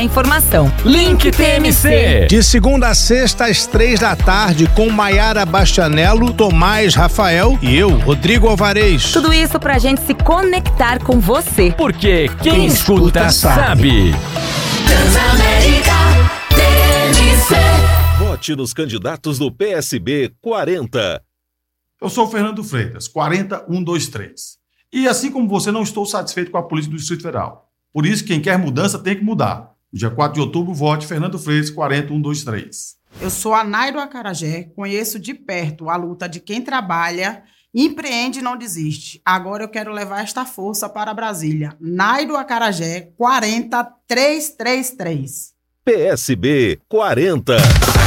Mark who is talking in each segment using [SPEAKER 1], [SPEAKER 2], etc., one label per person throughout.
[SPEAKER 1] informação.
[SPEAKER 2] Link TMC.
[SPEAKER 3] De segunda a sexta, às 3h, com Maiara Bastianello, Tomás Rafael e eu, Rodrigo Alvarez.
[SPEAKER 1] Tudo isso pra gente se conectar com você.
[SPEAKER 2] Porque quem escuta sabe.
[SPEAKER 4] Transamérica TMC.
[SPEAKER 5] Vote nos candidatos do PSB 40.
[SPEAKER 6] Eu sou o Fernando Freitas, 40123. E assim como você, não estou satisfeito com a política do Distrito Federal. Por isso, quem quer mudança tem que mudar. No dia 4 de outubro, vote Fernando Freitas, 40123.
[SPEAKER 7] Eu sou a Nairo Acarajé, conheço de perto a luta de quem trabalha, empreende e não desiste. Agora eu quero levar esta força para Brasília. Nairo Acarajé, 40333.
[SPEAKER 5] PSB 40.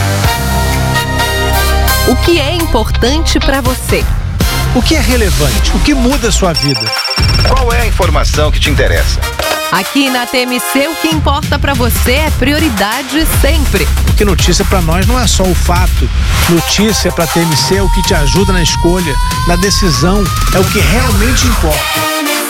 [SPEAKER 8] O que é importante para você?
[SPEAKER 3] O que é relevante? O que muda a sua vida?
[SPEAKER 9] Qual é a informação que te interessa?
[SPEAKER 8] Aqui na TMC, o que importa para você é prioridade sempre.
[SPEAKER 3] Porque notícia para nós não é só o fato. Notícia para TMC é o que te ajuda na escolha, na decisão, é o que realmente importa.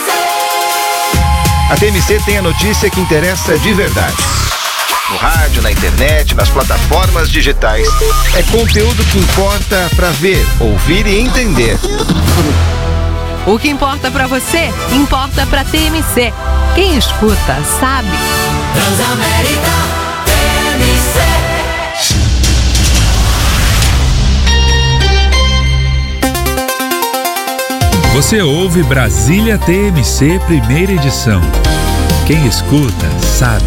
[SPEAKER 9] A TMC tem a notícia que interessa de verdade. No rádio, na internet, nas plataformas digitais. É conteúdo que importa para ver, ouvir e entender.
[SPEAKER 8] O que importa pra você, importa pra TMC. Quem escuta, sabe.
[SPEAKER 4] Transamérica TMC.
[SPEAKER 10] Você ouve Brasília TMC, primeira edição. Quem escuta, sabe.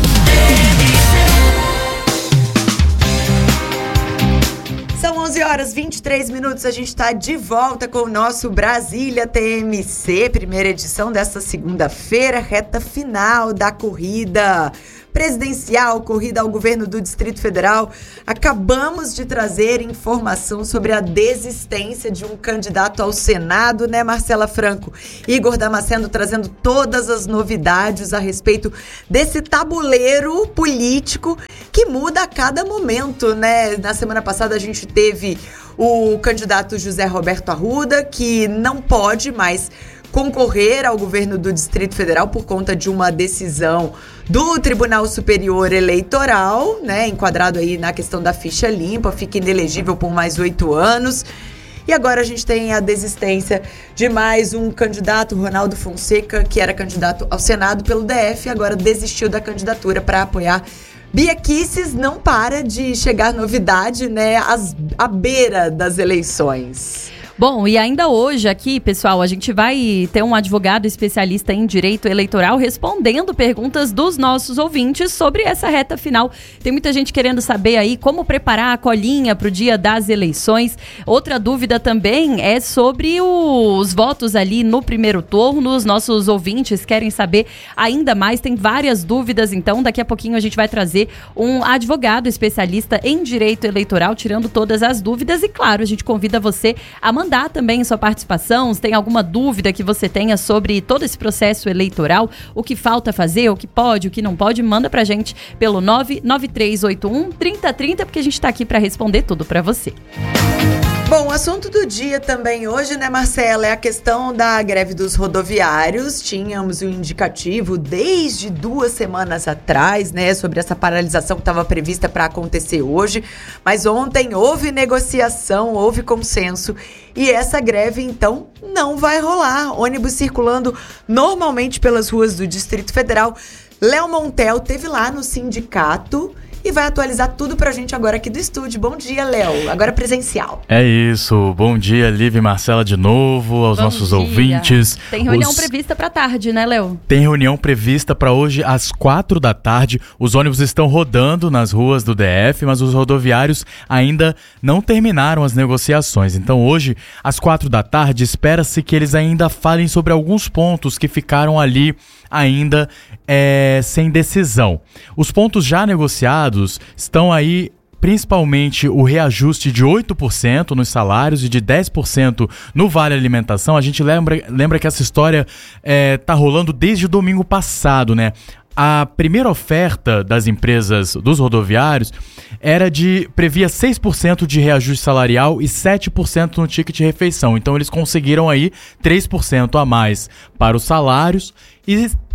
[SPEAKER 11] São 11h23, a gente está de volta com o nosso Brasília TMC, primeira edição desta segunda-feira, reta final da corrida presidencial, corrida ao governo do Distrito Federal. Acabamos de trazer informação sobre a desistência de um candidato ao Senado, né, Marcela Franco? Igor Damasceno trazendo todas as novidades a respeito desse tabuleiro político que muda a cada momento, né? Na semana passada a gente teve o candidato José Roberto Arruda, que não pode mais concorrer ao governo do Distrito Federal por conta de uma decisão do Tribunal Superior Eleitoral, né, enquadrado aí na questão da ficha limpa, fica inelegível por mais 8 anos. E agora a gente tem a desistência de mais um candidato, Ronaldo Fonseca, que era candidato ao Senado pelo DF, agora desistiu da candidatura para apoiar Bia Kicis. Não para de chegar novidade, né, à beira das eleições.
[SPEAKER 1] Bom, e ainda hoje aqui, pessoal, a gente vai ter um advogado especialista em direito eleitoral respondendo perguntas dos nossos ouvintes sobre essa reta final. Tem muita gente querendo saber aí como preparar a colinha para o dia das eleições. Outra dúvida também é sobre os votos ali no primeiro turno. Os nossos ouvintes querem saber ainda mais, tem várias dúvidas, então daqui a pouquinho a gente vai trazer um advogado especialista em direito eleitoral tirando todas as dúvidas e, claro, a gente convida você a mandar também sua participação, se tem alguma dúvida que você tenha sobre todo esse processo eleitoral, o que falta fazer, o que pode, o que não pode, manda pra gente pelo 99381-3030, porque a gente tá aqui pra responder tudo pra você.
[SPEAKER 11] Bom, o assunto do dia também hoje, né, Marcela, é a questão da greve dos rodoviários. Tínhamos um indicativo desde 2 semanas atrás, né, sobre essa paralisação que estava prevista para acontecer hoje. Mas ontem houve negociação, houve consenso e essa greve, então, não vai rolar. Ônibus circulando normalmente pelas ruas do Distrito Federal. Léo Montel esteve lá no sindicato e vai atualizar tudo pra gente agora aqui do estúdio. Bom dia, Léo. Agora presencial.
[SPEAKER 12] É isso. Bom dia, Liv e Marcela de novo, aos nossos ouvintes.
[SPEAKER 1] Tem reunião prevista pra tarde, né, Léo?
[SPEAKER 12] Tem reunião prevista pra hoje às 4 da tarde. Os ônibus estão rodando nas ruas do DF, mas os rodoviários ainda não terminaram as negociações. Então hoje, às 4 da tarde, espera-se que eles ainda falem sobre alguns pontos que ficaram ali ainda sem decisão. Os pontos já negociados estão aí principalmente o reajuste de 8% nos salários e de 10% no Vale Alimentação. A gente lembra que essa história tá rolando desde o domingo passado, né? A primeira oferta das empresas dos rodoviários previa 6% de reajuste salarial e 7% no ticket de refeição. Então eles conseguiram aí 3% a mais para os salários e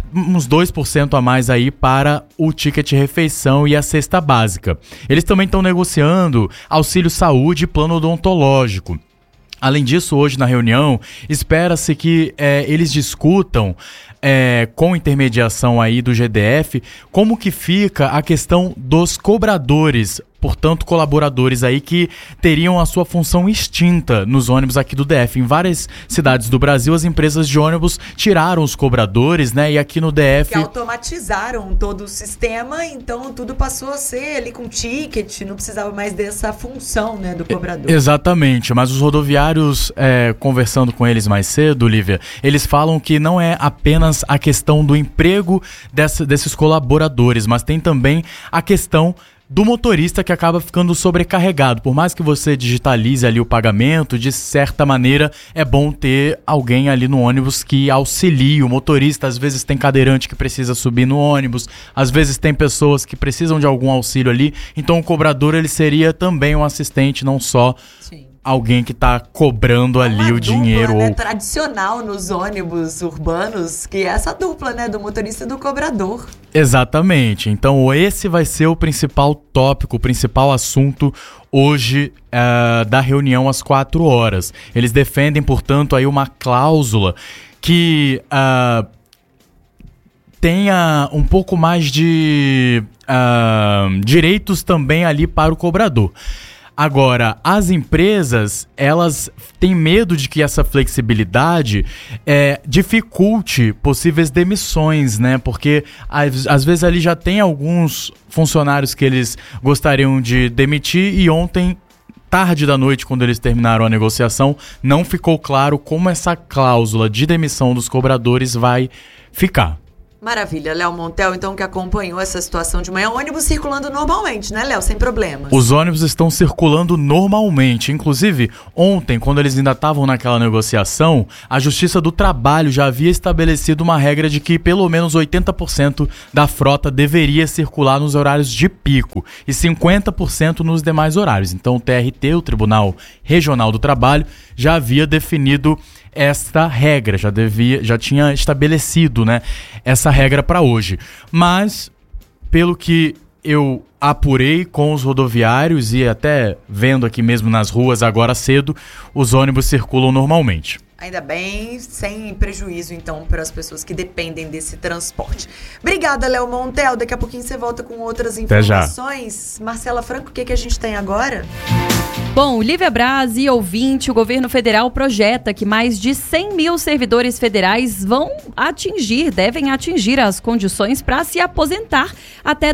[SPEAKER 12] uns 2% a mais aí para o ticket refeição e a cesta básica. Eles também estão negociando auxílio saúde e plano odontológico. Além disso, hoje na reunião, espera-se que eles discutam com intermediação aí do GDF como que fica a questão dos cobradores, portanto colaboradores aí que teriam a sua função extinta nos ônibus aqui do DF. Em várias cidades do Brasil, as empresas de ônibus tiraram os cobradores, né? E aqui no DF...
[SPEAKER 11] Que automatizaram todo o sistema, então tudo passou a ser ali com ticket, não precisava mais dessa função, né, do cobrador.
[SPEAKER 12] Exatamente, mas os rodoviários, conversando com eles mais cedo, Lívia, eles falam que não é apenas a questão do emprego desses colaboradores, mas tem também a questão do motorista que acaba ficando sobrecarregado. Por mais que você digitalize ali o pagamento, de certa maneira é bom ter alguém ali no ônibus que auxilie o motorista. Às vezes tem cadeirante que precisa subir no ônibus, às vezes tem pessoas que precisam de algum auxílio ali. Então o cobrador, ele seria também um assistente, não só alguém que está cobrando ali o dinheiro.
[SPEAKER 11] Né, tradicional nos ônibus urbanos, que é essa dupla, né, do motorista e do cobrador.
[SPEAKER 12] Exatamente. Então esse vai ser o principal tópico, o principal assunto hoje da reunião às 4 horas. Eles defendem, portanto, aí uma cláusula que tenha um pouco mais de direitos também ali para o cobrador. Agora, as empresas, elas têm medo de que essa flexibilidade dificulte possíveis demissões, né? Porque às vezes ali já tem alguns funcionários que eles gostariam de demitir e ontem, tarde da noite, quando eles terminaram a negociação, não ficou claro como essa cláusula de demissão dos cobradores vai ficar.
[SPEAKER 11] Maravilha, Léo Montel, então, que acompanhou essa situação de manhã. Ônibus circulando normalmente, né, Léo? Sem problemas.
[SPEAKER 12] Os ônibus estão circulando normalmente. Inclusive, ontem, quando eles ainda estavam naquela negociação, a Justiça do Trabalho já havia estabelecido uma regra de que pelo menos 80% da frota deveria circular nos horários de pico e 50% nos demais horários. Então, o TRT, o Tribunal Regional do Trabalho, já havia definido esta regra, já tinha estabelecido, né, essa regra para hoje. Mas, pelo que eu apurei com os rodoviários e até vendo aqui mesmo nas ruas agora cedo, os ônibus circulam normalmente.
[SPEAKER 11] Ainda bem, sem prejuízo, então, para as pessoas que dependem desse transporte. Obrigada, Léo Montel. Daqui a pouquinho você volta com outras informações. Marcela Franco, o que a gente tem agora?
[SPEAKER 1] Bom, Lívia Braz e ouvinte, o governo federal projeta que mais de 100 mil servidores federais devem atingir as condições para se aposentar até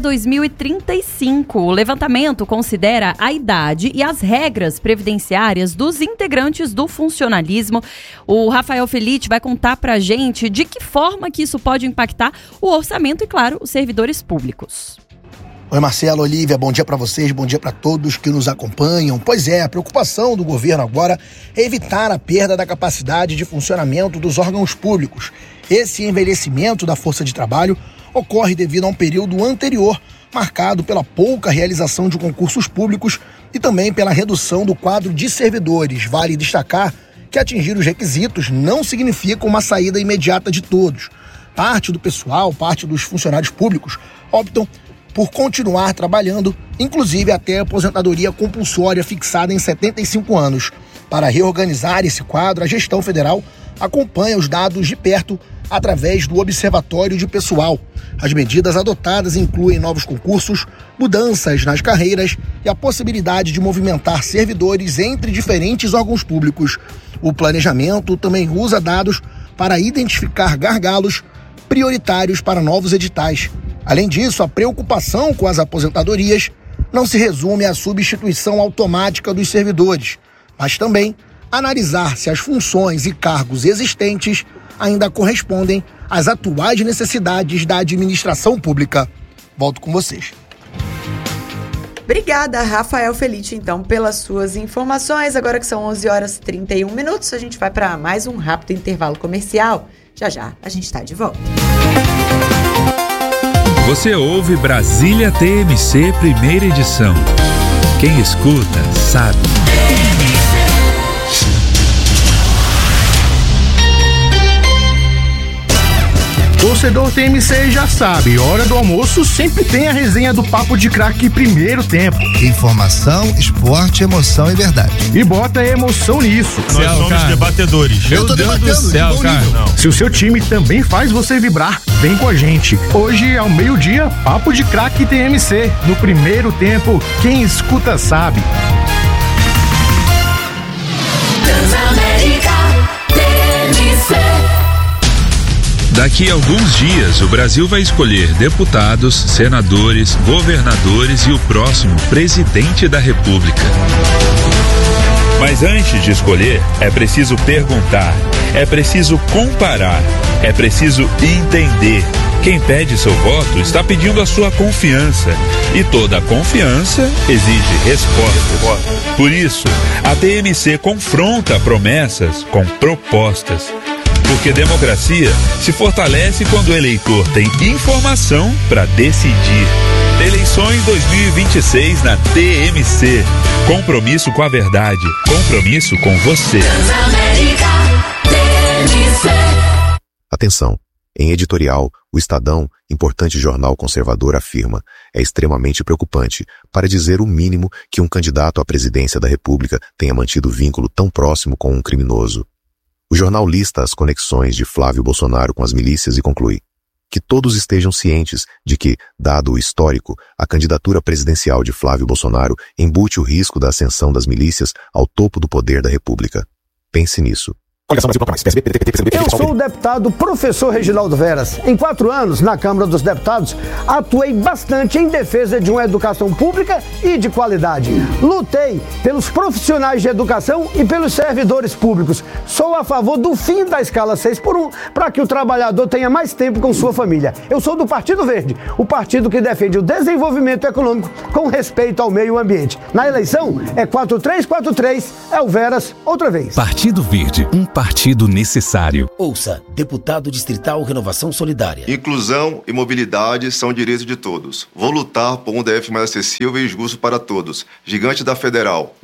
[SPEAKER 1] 2035. O levantamento considera a idade e as regras previdenciárias dos integrantes do funcionalismo. O Rafael Felite vai contar pra gente de que forma que isso pode impactar o orçamento e, claro, os servidores públicos.
[SPEAKER 13] Oi, Marcelo, Olívia, bom dia para vocês, bom dia para todos que nos acompanham. Pois é, a preocupação do governo agora é evitar a perda da capacidade de funcionamento dos órgãos públicos. Esse envelhecimento da força de trabalho ocorre devido a um período anterior, marcado pela pouca realização de concursos públicos e também pela redução do quadro de servidores. Vale destacar que atingir os requisitos não significa uma saída imediata de todos. Parte do pessoal, parte dos funcionários públicos optam por continuar trabalhando, inclusive até a aposentadoria compulsória fixada em 75 anos. Para reorganizar esse quadro, a gestão federal acompanha os dados de perto através do Observatório de Pessoal. As medidas adotadas incluem novos concursos, mudanças nas carreiras e a possibilidade de movimentar servidores entre diferentes órgãos públicos. O planejamento também usa dados para identificar gargalos prioritários para novos editais. Além disso, a preocupação com as aposentadorias não se resume à substituição automática dos servidores, mas também analisar se as funções e cargos existentes ainda correspondem às atuais necessidades da administração pública. Volto com vocês.
[SPEAKER 11] Obrigada, Rafael Felite, então, pelas suas informações. Agora que são 11h31, a gente vai para mais um rápido intervalo comercial. Já já a gente está de volta.
[SPEAKER 10] Você ouve Brasília TMC, primeira edição. Quem escuta, sabe.
[SPEAKER 13] torcedor TMC já sabe, hora do almoço sempre tem a resenha do Papo de Craque primeiro tempo.
[SPEAKER 14] Informação, esporte, emoção e verdade.
[SPEAKER 13] E bota emoção nisso.
[SPEAKER 6] Nós somos debatedores.
[SPEAKER 14] Eu tô debatendo,
[SPEAKER 6] do céu, cara.
[SPEAKER 13] Se o seu time também faz você vibrar, vem com a gente. Hoje, ao meio-dia, Papo de Craque TMC. No primeiro tempo, quem escuta sabe.
[SPEAKER 4] Transamérica TMC.
[SPEAKER 10] Daqui a alguns dias, o Brasil vai escolher deputados, senadores, governadores e o próximo presidente da República. Mas antes de escolher, é preciso perguntar, é preciso comparar, é preciso entender. Quem pede seu voto está pedindo a sua confiança. E toda confiança exige respostas. Por isso, a TMC confronta promessas com propostas. Porque democracia se fortalece quando o eleitor tem informação para decidir. Eleições 2026 na TMC. Compromisso com a verdade. Compromisso com você.
[SPEAKER 4] Transamérica TMC.
[SPEAKER 15] Atenção. Em editorial, o Estadão, importante jornal conservador, afirma: é extremamente preocupante, para dizer o mínimo, que um candidato à presidência da República tenha mantido vínculo tão próximo com um criminoso. O jornal lista as conexões de Flávio Bolsonaro com as milícias e conclui que todos estejam cientes de que, dado o histórico, a candidatura presidencial de Flávio Bolsonaro embute o risco da ascensão das milícias ao topo do poder da República. Pense nisso.
[SPEAKER 16] Eu sou o deputado professor Reginaldo Veras. Em 4 anos, na Câmara dos Deputados, atuei bastante em defesa de uma educação pública e de qualidade. Lutei pelos profissionais de educação e pelos servidores públicos. Sou a favor do fim da escala 6x1 para que o trabalhador tenha mais tempo com sua família. Eu sou do Partido Verde, o partido que defende o desenvolvimento econômico com respeito ao meio ambiente. Na eleição, é 4343, é o Veras outra vez.
[SPEAKER 2] Partido Verde, um partido necessário.
[SPEAKER 17] Ouça, deputado distrital Renovação Solidária.
[SPEAKER 18] Inclusão e mobilidade são direitos de todos. Vou lutar por um DF mais acessível e justo para todos. Gigante da Federal,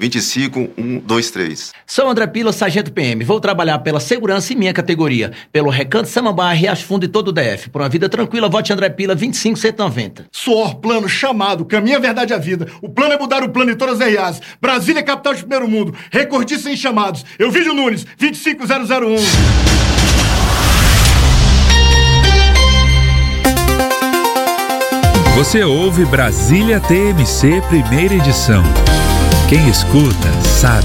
[SPEAKER 18] 25123.
[SPEAKER 19] Sou André Pila, sargento PM. Vou trabalhar pela segurança em minha categoria. Pelo Recanto, Samambaia, Riacho Fundo e todo o DF. Por uma vida tranquila, vote André Pila, 25190.
[SPEAKER 20] Suor, plano, chamado, caminho, a verdade, a vida. O plano é mudar o plano em todas as RAs. Brasília é capital de primeiro mundo. Recordista em chamados. Euvídio Nunes, 25001.
[SPEAKER 10] Você ouve Brasília TMC, primeira edição. Quem escuta, sabe.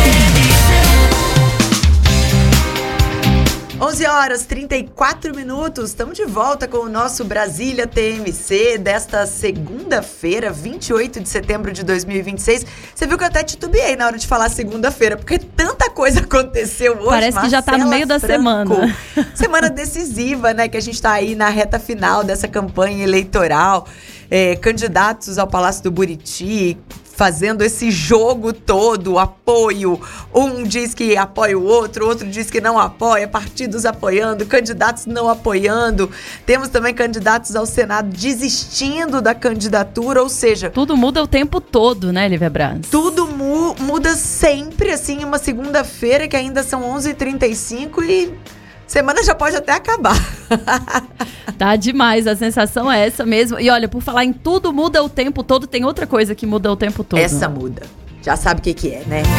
[SPEAKER 11] 11h34. Estamos de volta com o nosso Brasília TMC desta segunda-feira, 28 de setembro de 2026. Você viu que eu até titubeei na hora de falar segunda-feira, porque tanta coisa aconteceu hoje.
[SPEAKER 1] Parece que já tá no meio da semana.
[SPEAKER 11] Semana decisiva, né? Que a gente tá aí na reta final dessa campanha eleitoral. Candidatos ao Palácio do Buriti, fazendo esse jogo todo, apoio. Um diz que apoia o outro diz que não apoia, partidos apoiando, candidatos não apoiando. Temos também candidatos ao Senado desistindo da candidatura, ou seja...
[SPEAKER 1] Tudo muda o tempo todo, né, Lívia Braz?
[SPEAKER 11] Tudo muda sempre, assim, uma segunda-feira que ainda são 11h35 e... semana já pode até acabar.
[SPEAKER 1] Tá demais, a sensação é essa mesmo. E olha, por falar em tudo muda o tempo todo, tem outra coisa que muda o tempo todo.
[SPEAKER 11] Essa muda. Já sabe o que é, né?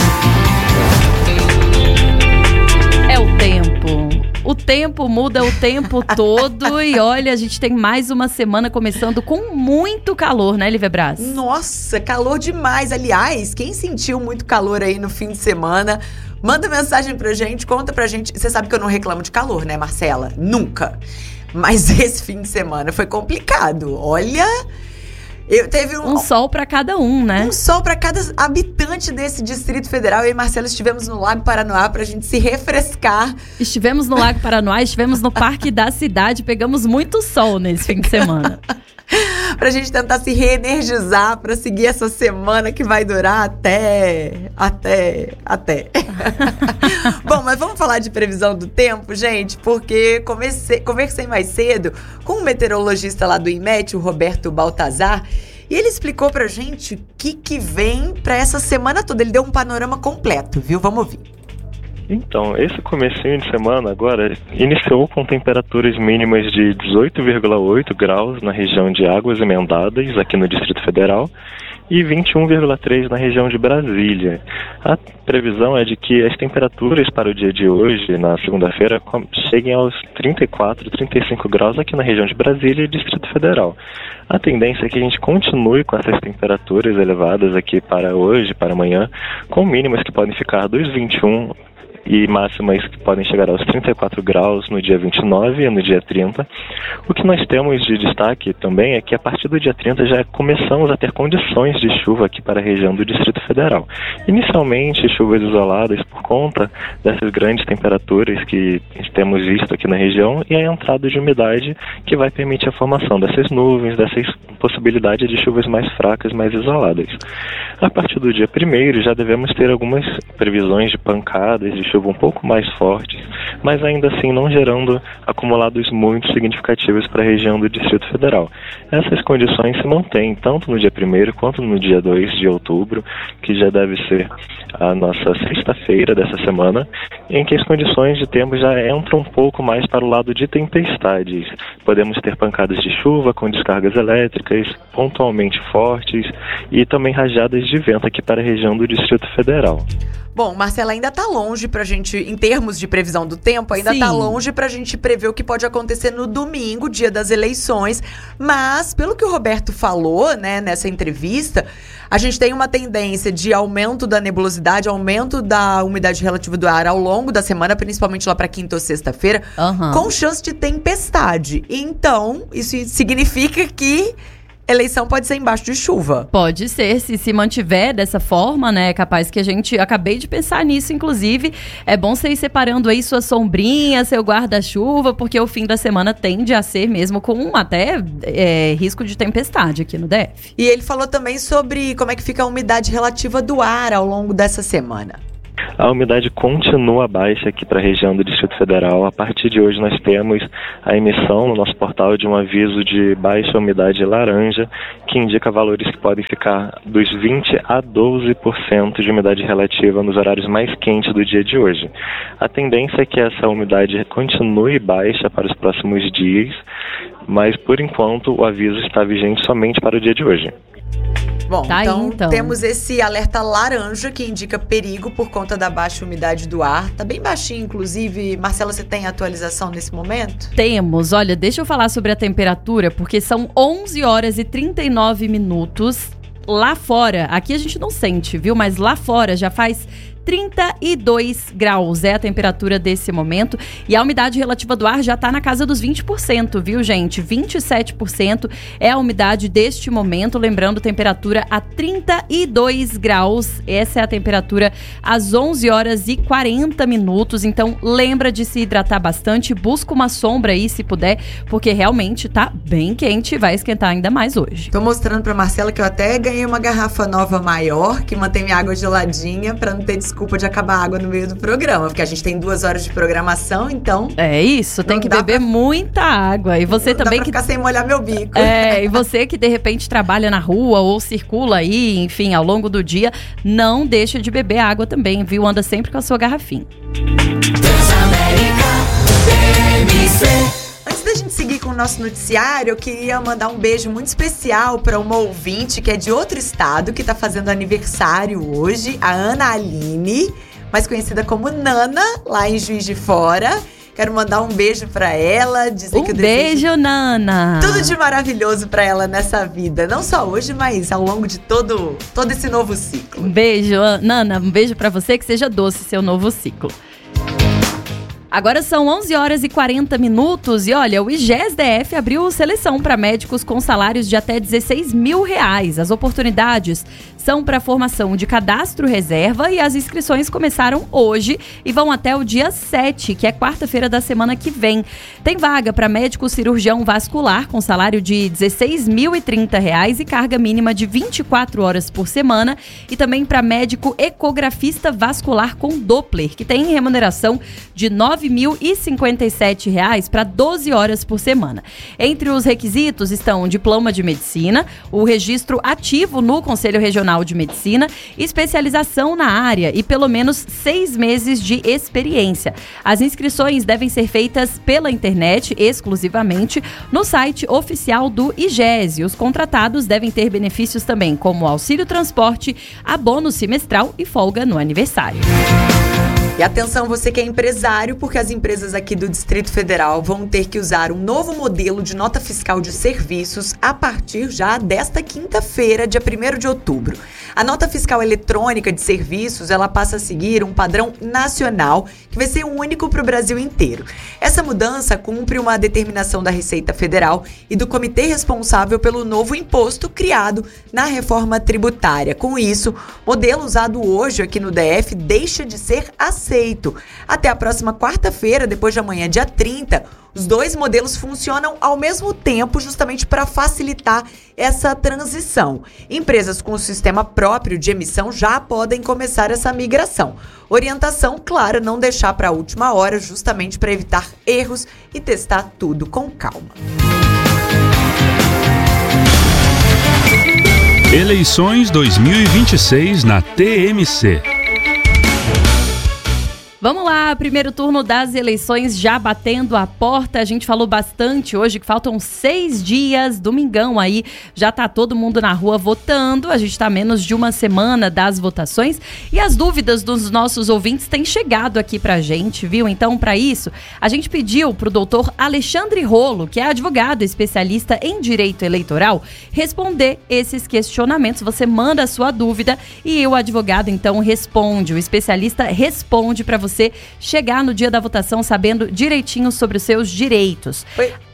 [SPEAKER 1] É o tempo. O tempo muda o tempo todo. E olha, a gente tem mais uma semana começando com muito calor, né, Lívia Braz?
[SPEAKER 11] Nossa, calor demais. Aliás, quem sentiu muito calor aí no fim de semana... manda mensagem pra gente, conta pra gente. Você sabe que eu não reclamo de calor, né, Marcela? Nunca. Mas esse fim de semana foi complicado. Olha, teve
[SPEAKER 1] um sol pra cada um, né?
[SPEAKER 11] Um sol pra cada habitante desse Distrito Federal. Eu e Marcela estivemos no Lago Paranoá pra gente se refrescar.
[SPEAKER 1] Estivemos no Lago Paranoá, estivemos no Parque da Cidade, pegamos muito sol nesse fim de semana.
[SPEAKER 11] Pra gente tentar se reenergizar pra seguir essa semana que vai durar até. Bom, mas vamos falar de previsão do tempo, gente, porque conversei mais cedo com um meteorologista lá do IMET, o Roberto Baltazar, e ele explicou pra gente o que vem pra essa semana toda. Ele deu um panorama completo, viu? Vamos ouvir.
[SPEAKER 21] Então, esse comecinho de semana agora iniciou com temperaturas mínimas de 18,8 graus na região de Águas Emendadas, aqui no Distrito Federal, e 21,3 na região de Brasília. A previsão é de que as temperaturas para o dia de hoje, na segunda-feira, cheguem aos 34, 35 graus aqui na região de Brasília e Distrito Federal. A tendência é que a gente continue com essas temperaturas elevadas aqui para hoje, para amanhã, com mínimas que podem ficar dos 21 e máximas que podem chegar aos 34 graus no dia 29 e no dia 30. O que nós temos de destaque também é que a partir do dia 30 já começamos a ter condições de chuva aqui para a região do Distrito Federal. Inicialmente, chuvas isoladas por conta dessas grandes temperaturas que temos visto aqui na região e a entrada de umidade que vai permitir a formação dessas nuvens, dessas possibilidades de chuvas mais fracas, mais isoladas. A partir do dia 1º já devemos ter algumas previsões de pancadas de chuva um pouco mais fortes, mas ainda assim não gerando acumulados muito significativos para a região do Distrito Federal. Essas condições se mantêm tanto no dia 1º quanto no dia 2 de outubro, que já deve ser a nossa sexta-feira dessa semana, em que as condições de tempo já entram um pouco mais para o lado de tempestades. Podemos ter pancadas de chuva com descargas elétricas pontualmente fortes e também rajadas de vento aqui para a região do Distrito Federal.
[SPEAKER 11] Bom, Marcela, ainda tá longe pra gente, em termos de previsão do tempo, ainda tá longe pra gente prever o que pode acontecer no domingo, dia das eleições. Mas, pelo que o Roberto falou, né, nessa entrevista, a gente tem uma tendência de aumento da nebulosidade, aumento da umidade relativa do ar ao longo da semana, principalmente lá pra quinta ou sexta-feira, com chance de tempestade. Então, isso significa que eleição pode ser embaixo de chuva.
[SPEAKER 1] Pode ser, se mantiver dessa forma, né? É capaz que a gente... Acabei de pensar nisso, inclusive. É bom você ir separando aí sua sombrinha, seu guarda-chuva, porque o fim da semana tende a ser mesmo com até risco de tempestade aqui no DF.
[SPEAKER 11] E ele falou também sobre como é que fica a umidade relativa do ar ao longo dessa semana.
[SPEAKER 21] A umidade continua baixa aqui para a região do Distrito Federal. A partir de hoje nós temos a emissão no nosso portal de um aviso de baixa umidade laranja, que indica valores que podem ficar dos 20% a 12% de umidade relativa nos horários mais quentes do dia de hoje. A tendência é que essa umidade continue baixa para os próximos dias, mas por enquanto o aviso está vigente somente para o dia de hoje.
[SPEAKER 11] Bom, então temos esse alerta laranja que indica perigo por conta da baixa umidade do ar. Tá bem baixinho, inclusive. Marcela, você tem atualização nesse momento?
[SPEAKER 1] Temos. Olha, deixa eu falar sobre a temperatura, porque são 11 horas e 39 minutos. Lá fora, aqui a gente não sente, viu? Mas lá fora já faz 32 graus é a temperatura desse momento. E a umidade relativa do ar já está na casa dos 20%, viu, gente? 27% é a umidade deste momento. Lembrando, temperatura a 32 graus. Essa é a temperatura às 11 horas e 40 minutos. Então, lembra de se hidratar bastante. Busca uma sombra aí, se puder, porque realmente tá bem quente e vai esquentar ainda mais hoje.
[SPEAKER 11] Tô mostrando pra Marcela que eu até ganhei uma garrafa nova maior, que mantém minha água geladinha, pra não ter desculpa de acabar a água no meio do programa, porque a gente tem 2 horas de programação, então...
[SPEAKER 1] É isso, tem que beber muita água. E você também
[SPEAKER 11] dá pra ficar sem molhar meu bico.
[SPEAKER 1] E você que de repente trabalha na rua ou circula aí, enfim, ao longo do dia, não deixa de beber água também, viu? Anda sempre com a sua garrafinha.
[SPEAKER 11] Antes da gente seguir com o nosso noticiário, eu queria mandar um beijo muito especial para uma ouvinte que é de outro estado, que tá fazendo aniversário hoje, a Ana Aline, mais conhecida como Nana, lá em Juiz de Fora. Quero mandar um beijo pra ela, dizer que eu
[SPEAKER 1] beijo, Nana!
[SPEAKER 11] Tudo de maravilhoso pra ela nessa vida. Não só hoje, mas ao longo de todo esse novo ciclo.
[SPEAKER 1] Um beijo, Nana. Um beijo pra você, que seja doce seu novo ciclo. Agora são 11 horas e 40 minutos e olha, o IGES-DF abriu seleção para médicos com salários de até R$16 mil. As oportunidades são para formação de cadastro reserva e as inscrições começaram hoje e vão até o dia 7, que é quarta-feira da semana que vem. Tem vaga para médico cirurgião vascular com salário de R$16.030 e carga mínima de 24 horas por semana e também para médico ecografista vascular com Doppler, que tem remuneração de R$ R$9.057 para 12 horas por semana. Entre os requisitos estão o diploma de medicina, o registro ativo no Conselho Regional de Medicina, especialização na área e pelo menos 6 meses de experiência. As inscrições devem ser feitas pela internet exclusivamente no site oficial do IGESE. Os contratados devem ter benefícios também como auxílio transporte, abono semestral e folga no aniversário.
[SPEAKER 11] E atenção, você que é empresário, porque as empresas aqui do Distrito Federal vão ter que usar um novo modelo de nota fiscal de serviços a partir já desta quinta-feira, dia 1º de outubro. A nota fiscal eletrônica de serviços, ela passa a seguir um padrão nacional que vai ser único para o Brasil inteiro. Essa mudança cumpre uma determinação da Receita Federal e do comitê responsável pelo novo imposto criado na reforma tributária. Com isso, o modelo usado hoje aqui no DF deixa de ser aceito. Até a próxima quarta-feira, depois de amanhã, dia 30, os dois modelos funcionam ao mesmo tempo, justamente para facilitar essa transição. Empresas com sistema próprio de emissão já podem começar essa migração. Orientação, claro, não deixar para a última hora, justamente para evitar erros e testar tudo com calma.
[SPEAKER 10] Eleições 2026 na TMC.
[SPEAKER 1] Vamos lá, primeiro turno das eleições já batendo a porta. A gente falou bastante hoje que faltam 6 dias, domingão aí, já tá todo mundo na rua votando. A gente tá menos de uma semana das votações e as dúvidas dos nossos ouvintes têm chegado aqui pra gente, viu? Então, para isso, a gente pediu pro doutor Alexandre Rolo, que é advogado especialista em direito eleitoral, responder esses questionamentos. Você manda a sua dúvida e o advogado, então, responde. O especialista responde para você chegar no dia da votação sabendo direitinho sobre os seus direitos.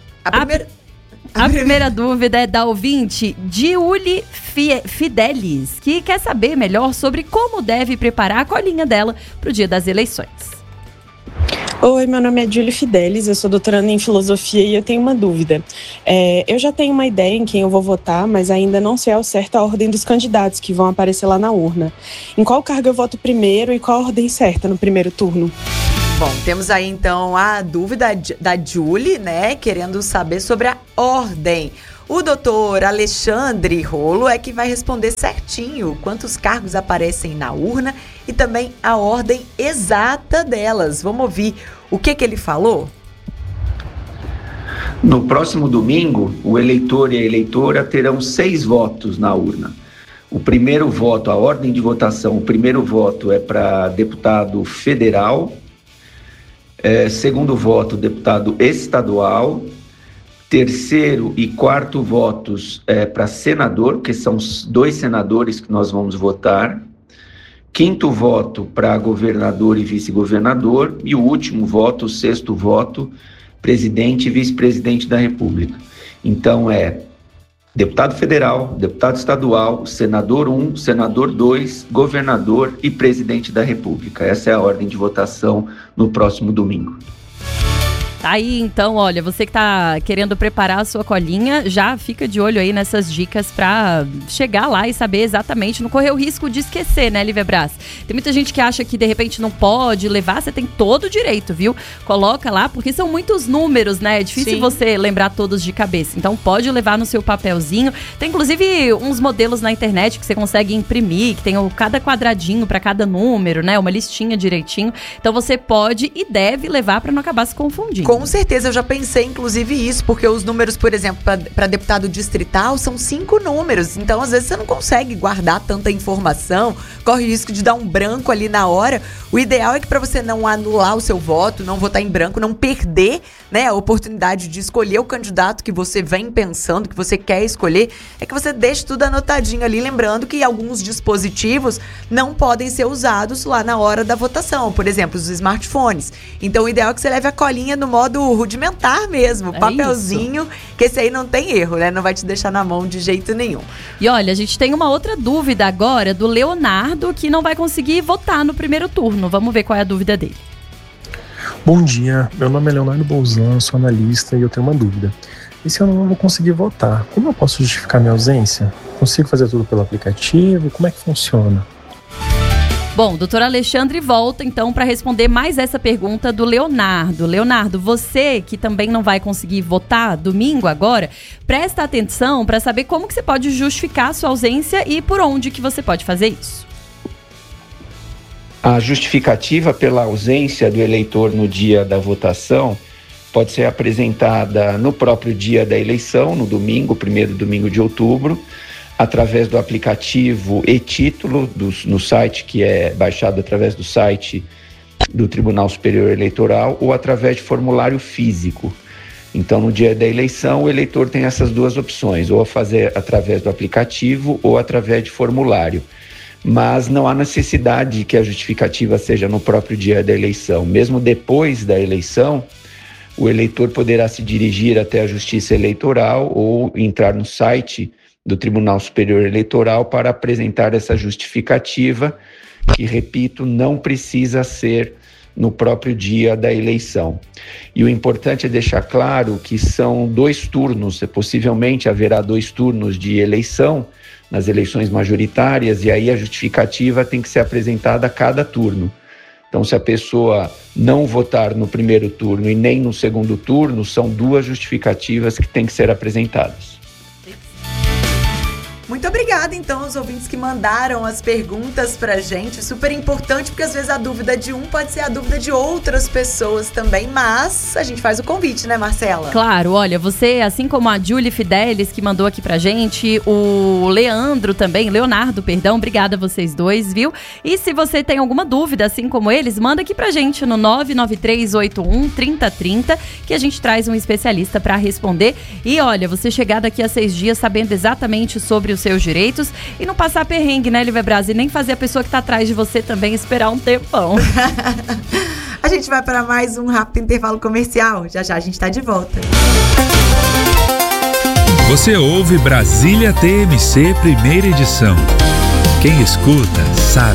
[SPEAKER 1] A primeira dúvida é da ouvinte Giuli Fidelis, que quer saber melhor sobre como deve preparar a colinha dela para o dia das eleições.
[SPEAKER 7] Oi, meu nome é Giuli Fidelis, eu sou doutoranda em filosofia e eu tenho uma dúvida. Eu já tenho uma ideia em quem eu vou votar, mas ainda não sei ao certo a ordem dos candidatos que vão aparecer lá na urna. Em qual cargo eu voto primeiro e qual a ordem certa no primeiro turno?
[SPEAKER 11] Bom, temos aí então a dúvida da Giuli, né, querendo saber sobre a ordem. O doutor Alexandre Rolo é que vai responder certinho quantos cargos aparecem na urna e também a ordem exata delas. Vamos ouvir o que ele falou?
[SPEAKER 22] No próximo domingo, o eleitor e a eleitora terão 6 votos na urna. O primeiro voto, a ordem de votação, o primeiro voto é para deputado federal, segundo voto, deputado estadual, terceiro e quarto votos para senador, que são os 2 senadores que nós vamos votar. Quinto voto para governador e vice-governador. E o último voto, o 6º voto, presidente e vice-presidente da República. Então deputado federal, deputado estadual, senador 1, senador 2, governador e presidente da República. Essa é a ordem de votação no próximo domingo.
[SPEAKER 1] Tá aí, então, olha, você que tá querendo preparar a sua colinha, já fica de olho aí nessas dicas pra chegar lá e saber exatamente, não correr o risco de esquecer, né, Lívia Braz? Tem muita gente que acha que de repente não pode levar, você tem todo o direito, viu? Coloca lá, porque são muitos números, né? É difícil você lembrar todos de cabeça. Então pode levar no seu papelzinho. Tem inclusive uns modelos na internet que você consegue imprimir, que tem cada quadradinho pra cada número, né? Uma listinha direitinho. Então você pode e deve levar pra não acabar se confundindo.
[SPEAKER 11] Com certeza, eu já pensei inclusive isso, porque os números, por exemplo, para deputado distrital são 5 números, então às vezes você não consegue guardar tanta informação, corre o risco de dar um branco ali na hora. O ideal é que para você não anular o seu voto, não votar em branco, não perder, né, a oportunidade de escolher o candidato que você vem pensando, que você quer escolher, é que você deixe tudo anotadinho ali, lembrando que alguns dispositivos não podem ser usados lá na hora da votação, por exemplo, os smartphones. Então o ideal é que você leve a colinha no modo rudimentar mesmo, papelzinho, que esse aí não tem erro, né? Não vai te deixar na mão de jeito nenhum.
[SPEAKER 1] E olha, a gente tem uma outra dúvida agora do Leonardo, que não vai conseguir votar no primeiro turno. Vamos ver qual é a dúvida dele.
[SPEAKER 23] Bom dia, meu nome é Leonardo Bolzan, sou analista e eu tenho uma dúvida. E se eu não vou conseguir votar, como eu posso justificar minha ausência? Consigo fazer tudo pelo aplicativo? Como é que funciona?
[SPEAKER 1] Bom, doutor Alexandre volta então para responder mais essa pergunta do Leonardo. Leonardo, você que também não vai conseguir votar domingo agora, presta atenção para saber como que você pode justificar a sua ausência e por onde que você pode fazer isso.
[SPEAKER 22] A justificativa pela ausência do eleitor no dia da votação pode ser apresentada no próprio dia da eleição, no domingo, primeiro domingo de outubro, através do aplicativo e-título no site, que é baixado através do site do Tribunal Superior Eleitoral, ou através de formulário físico. Então, no dia da eleição, o eleitor tem essas duas opções, ou fazer através do aplicativo ou através de formulário. Mas não há necessidade que a justificativa seja no próprio dia da eleição. Mesmo depois da eleição, o eleitor poderá se dirigir até a Justiça Eleitoral ou entrar no site do Tribunal Superior Eleitoral para apresentar essa justificativa, que, repito, não precisa ser no próprio dia da eleição. E o importante é deixar claro que são 2 turnos, possivelmente haverá 2 turnos de eleição nas eleições majoritárias, e aí a justificativa tem que ser apresentada a cada turno. Então, se a pessoa não votar no primeiro turno e nem no segundo turno, são 2 justificativas que têm que ser apresentadas.
[SPEAKER 11] Muito obrigada, então, aos ouvintes que mandaram as perguntas pra gente. Super importante, porque às vezes a dúvida de um pode ser a dúvida de outras pessoas também, mas a gente faz o convite, né, Marcela?
[SPEAKER 1] Claro, olha, você, assim como a Julie Fidelis, que mandou aqui pra gente, o Leonardo, obrigada a vocês dois, viu? E se você tem alguma dúvida, assim como eles, manda aqui pra gente no 993813030, que a gente traz um especialista pra responder. E olha, você chegar daqui a 6 dias sabendo exatamente sobre os seus direitos e não passar perrengue, né, Lívia Braz? E nem fazer a pessoa que tá atrás de você também esperar um tempão.
[SPEAKER 11] A gente vai para mais um rápido intervalo comercial. Já já a gente tá de volta.
[SPEAKER 10] Você ouve Brasília TMC, primeira edição. Quem escuta, sabe.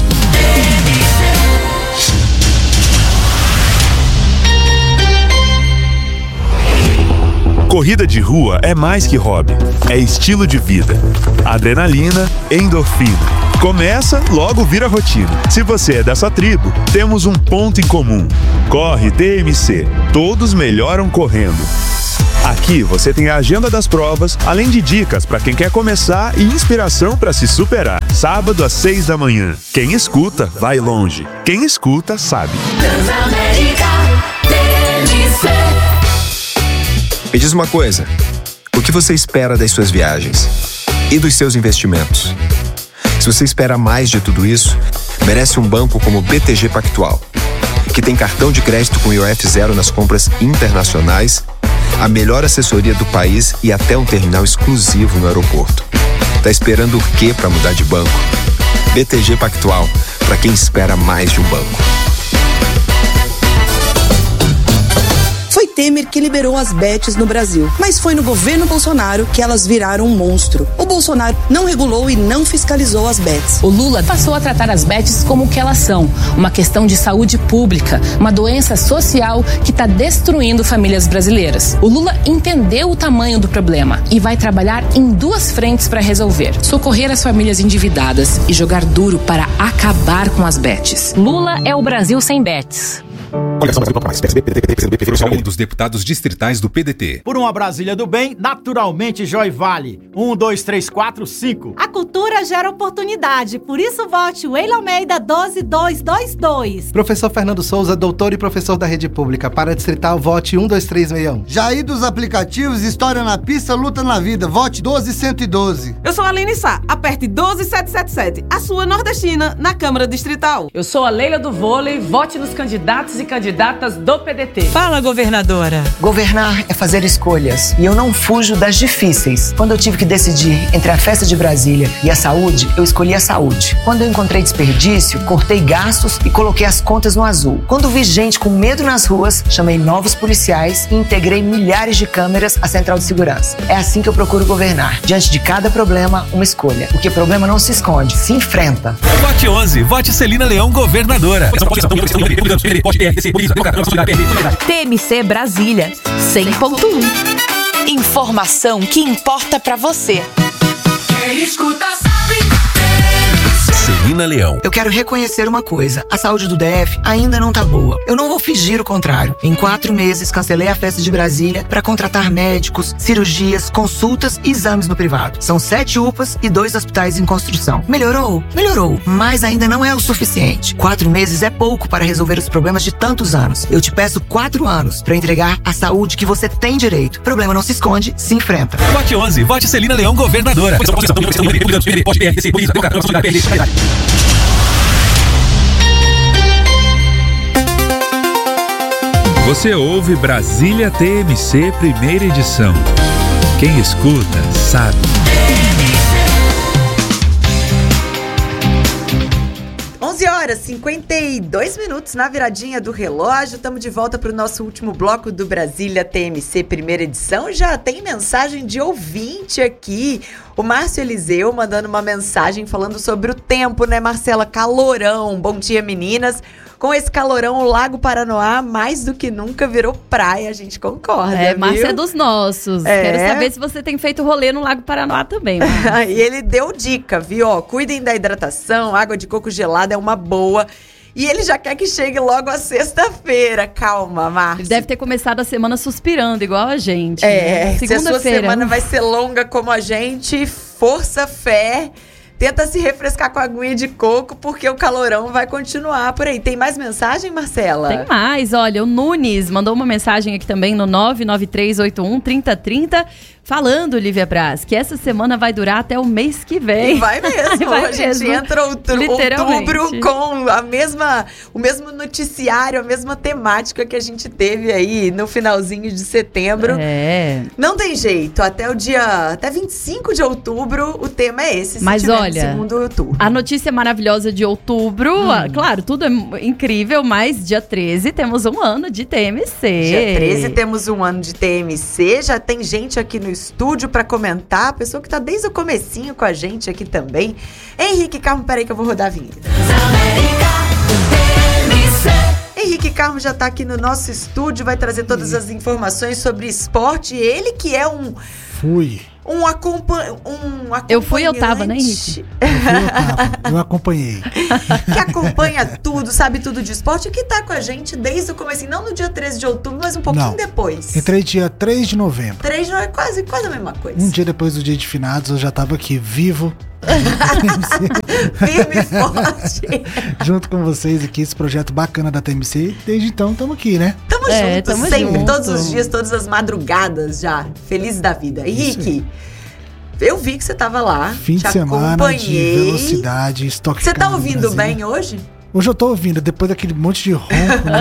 [SPEAKER 3] Corrida de rua é mais que hobby, é estilo de vida. Adrenalina, endorfina. Começa, logo vira rotina. Se você é dessa tribo, temos um ponto em comum. Corre TMC. Todos melhoram correndo. Aqui você tem a agenda das provas, além de dicas para quem quer começar e inspiração para se superar. Sábado às 6 da manhã. Quem escuta, vai longe. Quem escuta, sabe.
[SPEAKER 4] Transamérica TMC.
[SPEAKER 5] Me diz uma coisa, o que você espera das suas viagens e dos seus investimentos? Se você espera mais de tudo isso, merece um banco como o BTG Pactual, que tem cartão de crédito com IOF zero nas compras internacionais, a melhor assessoria do país e até um terminal exclusivo no aeroporto. Tá esperando o quê para mudar de banco? BTG Pactual, para quem espera mais de um banco.
[SPEAKER 9] Foi Temer que liberou as bets no Brasil, mas foi no governo Bolsonaro que elas viraram um monstro. O Bolsonaro não regulou e não fiscalizou as bets.
[SPEAKER 24] O Lula passou a tratar as bets como o que elas são, uma questão de saúde pública, uma doença social que está destruindo famílias brasileiras. O Lula entendeu o tamanho do problema e vai trabalhar em 2 frentes para resolver: socorrer as famílias endividadas e jogar duro para acabar com as bets.
[SPEAKER 25] Lula é o Brasil sem bets.
[SPEAKER 2] Dos deputados distritais do PDT.
[SPEAKER 26] Por uma Brasília do bem, naturalmente Joy Vale. 1, 2, 3, 4, 5.
[SPEAKER 27] A cultura gera oportunidade, por isso vote o Eila Almeida 12222.
[SPEAKER 28] Professor Fernando Souza, doutor e professor da rede pública. Para distrital, vote 12361.
[SPEAKER 29] Jair dos aplicativos, história na pista, luta na vida. Vote 12112.
[SPEAKER 30] Eu sou a Aline Sá, aperte 12777. A sua nordestina na Câmara Distrital.
[SPEAKER 31] Eu sou a Leila do Vôlei, vote nos candidatos e candidatas do PDT.
[SPEAKER 32] Fala, governadora.
[SPEAKER 33] Governar é fazer escolhas e eu não fujo das difíceis. Quando eu tive que decidir entre a festa de Brasília e a saúde, eu escolhi a saúde. Quando eu encontrei desperdício, cortei gastos e coloquei as contas no azul. Quando vi gente com medo nas ruas, chamei novos policiais e integrei milhares de câmeras à central de segurança. É assim que eu procuro governar. Diante de cada problema, uma escolha. Porque problema não se esconde, se enfrenta.
[SPEAKER 2] Vote 11, vote Celina Leão, governadora.
[SPEAKER 8] TMC Brasília 100.1. Informação que importa pra você.
[SPEAKER 4] Quem escuta sabe.
[SPEAKER 2] Celina Celina Leão.
[SPEAKER 33] Eu quero reconhecer uma coisa. A saúde do DF ainda não tá boa. Eu não vou fingir o contrário. Em 4 meses, cancelei a festa de Brasília para contratar médicos, cirurgias, consultas e exames no privado. São 7 UPAs e 2 hospitais em construção. Melhorou? Melhorou. Mas ainda não é o suficiente. 4 meses é pouco para resolver os problemas de tantos anos. Eu te peço 4 anos para entregar a saúde que você tem direito. Problema não se esconde, se enfrenta.
[SPEAKER 2] Vote 11. Vote Celina Leão, governadora.
[SPEAKER 10] Você ouve Brasília TMC, primeira edição. Quem escuta, sabe.
[SPEAKER 11] 11h52 na viradinha do relógio. Estamos de volta para o nosso último bloco do Brasília TMC, primeira edição. Já tem mensagem de ouvinte aqui. O Márcio Eliseu mandando uma mensagem falando sobre o tempo, né, Marcela? Calorão. Bom dia, meninas. Com esse calorão, o Lago Paranoá, mais do que nunca, virou praia. A gente concorda,
[SPEAKER 1] Márcia é dos nossos. Quero saber se você tem feito rolê no Lago Paranoá também.
[SPEAKER 11] E ele deu dica, viu? Ó, cuidem da hidratação, água de coco gelada é uma boa. E ele já quer que chegue logo a sexta-feira. Calma, Márcia.
[SPEAKER 1] Ele deve ter começado a semana suspirando, igual a gente.
[SPEAKER 11] Se a sua semana vai ser longa como a gente, força, fé. Tenta se refrescar com a aguinha de coco, porque o calorão vai continuar por aí. Tem mais mensagem, Marcela?
[SPEAKER 1] Tem mais. Olha, o Nunes mandou uma mensagem aqui também no 993813030, falando, Lívia Braz, que essa semana vai durar até o mês que vem.
[SPEAKER 11] E vai mesmo.
[SPEAKER 1] Vai
[SPEAKER 11] a gente
[SPEAKER 1] mesmo.
[SPEAKER 11] entra outubro com o mesmo noticiário, a mesma temática que a gente teve aí no finalzinho de setembro. Não tem jeito. Até 25 de outubro, o tema é esse.
[SPEAKER 1] Mas olha,
[SPEAKER 11] segundo turno.
[SPEAKER 1] A notícia maravilhosa de outubro, claro, tudo é incrível, mas dia 13 temos um ano de TMC.
[SPEAKER 11] Dia 13 temos um ano de TMC, já tem gente aqui no estúdio pra comentar, pessoa que tá desde o comecinho com a gente aqui também. Henrique Carmo, peraí que eu vou rodar a vinheta. Henrique Carmo já tá aqui no nosso estúdio, vai trazer todas as informações sobre esporte. Ele que é um acompanhante.
[SPEAKER 1] Eu fui, eu tava, né, Henrique?
[SPEAKER 6] Eu acompanhei.
[SPEAKER 11] Que acompanha tudo, sabe tudo de esporte, e que tá com a gente desde o começo, não no dia 13 de outubro, mas um pouquinho depois.
[SPEAKER 6] Entrei dia 3 de novembro.
[SPEAKER 11] 3 de novembro, quase a mesma coisa.
[SPEAKER 6] Um dia depois do dia de finados, eu já tava aqui, vivo.
[SPEAKER 11] Firme e forte.
[SPEAKER 6] Junto com vocês aqui, esse projeto bacana da TMC. E desde então, estamos aqui, né?
[SPEAKER 11] Tamo junto, sempre, todos os dias, todas as madrugadas já. Felizes da vida. Henrique, eu vi que você tava lá.
[SPEAKER 6] Fim de semana de velocidade, estoque.
[SPEAKER 11] Você tá ouvindo bem hoje?
[SPEAKER 6] Hoje eu tô ouvindo, depois daquele monte de ronco.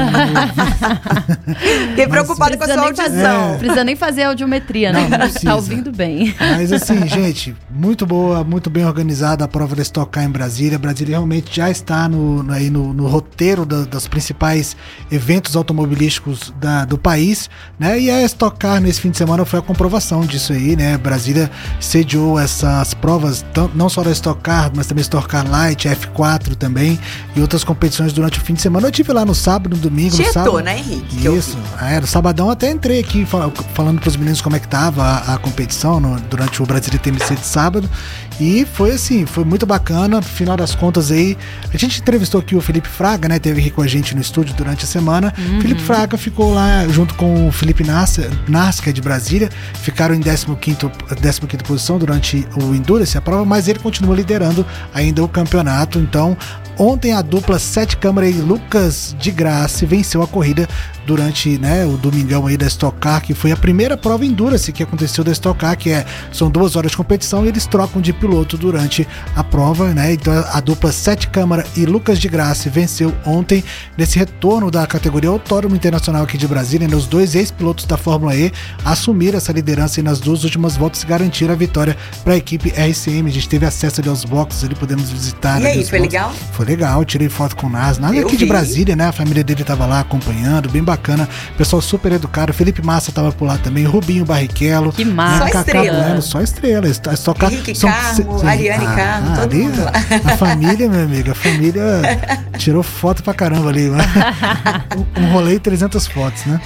[SPEAKER 11] Fiquei preocupado com a sua audição.
[SPEAKER 1] Não precisa nem fazer audiometria, né? Não tá ouvindo bem.
[SPEAKER 6] Mas assim, gente, muito boa, muito bem organizada a prova da Stock Car em Brasília. Brasília realmente já está no roteiro dos principais eventos automobilísticos do país, né? E a Stock Car nesse fim de semana foi a comprovação disso aí, né? Brasília sediou essas provas, não só da Stock Car, mas também Stock Car Light, F4 também, e outras competições durante o fim de semana. Eu estive lá no sábado, no domingo, no sábado.
[SPEAKER 11] né, Henrique?
[SPEAKER 6] Isso. No sabadão até entrei aqui falando pros meninos como é que tava a competição durante o Brasília TMC de sábado. E foi assim, foi muito bacana. No final das contas aí, a gente entrevistou aqui o Felipe Fraga, né? Teve aqui com a gente no estúdio durante a semana. Felipe Fraga ficou lá junto com o Felipe Nars, que é de Brasília. Ficaram em 15ª posição durante o Endurance, a prova, mas ele continua liderando ainda o campeonato. Então, ontem a dupla Sete Câmara e Lucas de Graça venceu a corrida durante, né, o domingão aí da Stock Car, que foi a primeira prova Endurance que aconteceu da Stock Car, que são 2 horas de competição e eles trocam de piloto durante a prova, né? Então a dupla Sete Câmara e Lucas de Graça venceu ontem nesse retorno da categoria Autódromo Internacional aqui de Brasília, né? Os 2 ex-pilotos da Fórmula E assumiram essa liderança nas 2 últimas voltas e garantiram a vitória para a equipe RCM. A gente teve acesso ali aos boxes, ali podemos visitar.
[SPEAKER 11] E aí, foi legal?
[SPEAKER 6] Foi legal, tirei foto com o Nars, nada aqui de Brasília, né? A família dele tava lá acompanhando, bem bacana. bacana. Pessoal super educado. Felipe Massa tava por lá também. Rubinho Barrichello.
[SPEAKER 1] Que massa.
[SPEAKER 11] Só estrela.
[SPEAKER 6] Bueno, só estrela.
[SPEAKER 11] Henrique Carmo, Ariane Carmo, todo mundo lá.
[SPEAKER 6] A família, minha amiga, a família tirou foto pra caramba ali. Um rolê 300 fotos, né?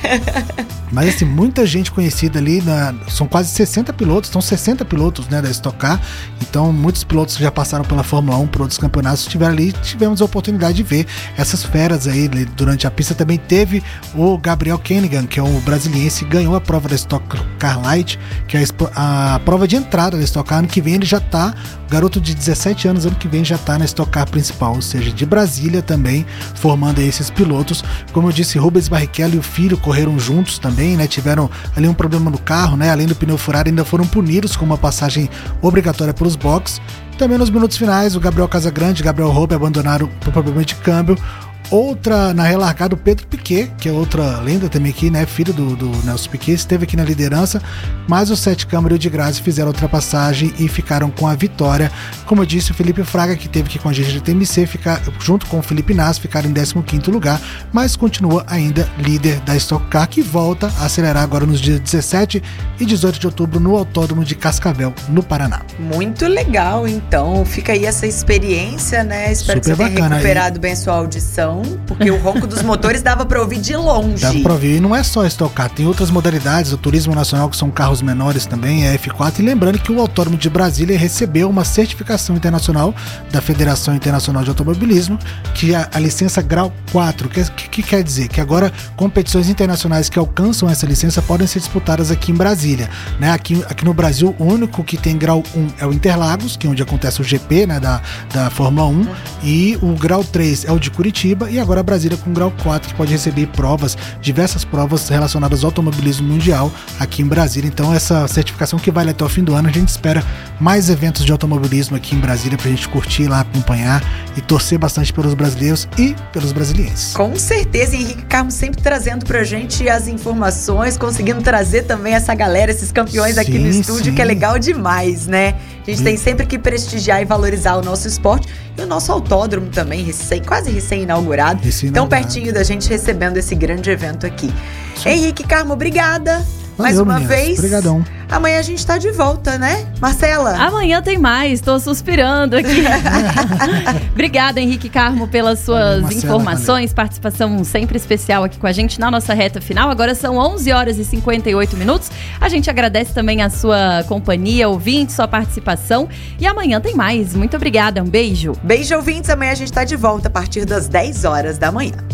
[SPEAKER 6] Mas assim, muita gente conhecida ali, são quase 60 pilotos, são 60 pilotos, né, da Stock Car. Então muitos pilotos que já passaram pela Fórmula 1 por outros campeonatos estiveram ali, tivemos a oportunidade de ver essas feras aí durante a pista. Também teve o Gabriel Kenigan, que é um brasiliense, ganhou a prova da Stock Car Light, que é a prova de entrada da Stock Car. Ano que vem ele já tá, garoto de 17 anos, ano que vem já tá na Stock Car principal, ou seja, de Brasília também, formando aí esses pilotos. Como eu disse, Rubens Barrichello e o filho correram juntos também, né? Tiveram ali um problema no carro, né? Além do pneu furado, ainda foram punidos com uma passagem obrigatória pelos boxes. Também nos minutos finais, o Gabriel Casagrande e Gabriel Roube abandonaram por problema de câmbio. Outra na relargada, o Pedro Piquet, que é outra lenda também aqui, né? Filho do Nelson Piquet, esteve aqui na liderança, mas o Sete Câmara e o de Graça fizeram a ultrapassagem e ficaram com a vitória. Como eu disse, o Felipe Fraga, que teve que ir com a gente de TMC, junto com o Felipe Nas, ficaram em 15º lugar, mas continua ainda líder da Stock Car, que volta a acelerar agora nos dias 17 e 18 de outubro no Autódromo de Cascavel, no Paraná.
[SPEAKER 11] Muito legal, então. Fica aí essa experiência, né? Espero
[SPEAKER 6] super
[SPEAKER 11] que você tenha
[SPEAKER 6] bacana.
[SPEAKER 11] recuperado bem sua audição, porque o ronco dos motores dava pra ouvir de longe.
[SPEAKER 6] Dava pra ouvir, e não é só Stock Car, tem outras modalidades, o Turismo Nacional, que são carros menores também, é F4, e lembrando que o Autódromo de Brasília recebeu uma certificação internacional da Federação Internacional de Automobilismo, que é a licença grau 4, que quer dizer que agora competições internacionais que alcançam essa licença podem ser disputadas aqui em Brasília, né? Aqui no Brasil, o único que tem grau 1 é o Interlagos, que é onde acontece o GP, né, da Fórmula 1, e o grau 3 é o de Curitiba, e agora a Brasília com grau 4, que pode receber provas, diversas provas relacionadas ao automobilismo mundial aqui em Brasília. Então essa certificação que vale até o fim do ano, a gente espera mais eventos de automobilismo aqui em Brasília pra gente curtir lá, acompanhar e torcer bastante pelos brasileiros e pelos brasilienses.
[SPEAKER 11] Com certeza, Henrique Carmo sempre trazendo pra gente as informações, conseguindo trazer também essa galera, esses campeões aqui no estúdio, que é legal demais, né? A gente tem sempre que prestigiar e valorizar o nosso esporte e o nosso autódromo também, quase recém-inaugurado. Tão pertinho da gente, recebendo esse grande evento aqui. Henrique Carmo, obrigada. Mais uma vez.
[SPEAKER 6] Obrigadão.
[SPEAKER 11] Amanhã a gente tá de volta, né, Marcela?
[SPEAKER 1] Amanhã tem mais, tô suspirando aqui. Obrigada, Henrique Carmo, pelas suas informações, participação sempre especial aqui com a gente na nossa reta final. Agora são 11h58. A gente agradece também a sua companhia, ouvinte, sua participação. E amanhã tem mais. Muito obrigada, um beijo.
[SPEAKER 11] Beijo, ouvintes. Amanhã a gente tá de volta a partir das 10 horas da manhã.